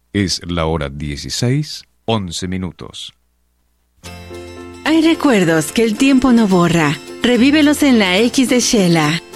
Es la hora 16:11. Hay recuerdos que el tiempo no borra. Revívelos en la X de Shela.